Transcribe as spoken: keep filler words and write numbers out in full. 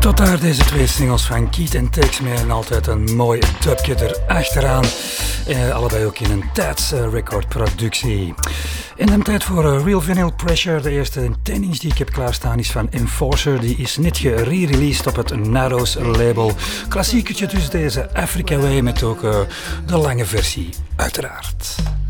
Tot daar deze twee singles van Keith en Tex Me en altijd een mooi dubje erachteraan. Eh, allebei ook in een Tats uh, record productie. In de tijd voor uh, Real Vinyl Pressure. De eerste ten inch die ik heb klaarstaan is van Enforcer. Die is net gere-released op het Narrows label. Klassiekertje dus deze Africa Way met ook uh, de lange versie uiteraard.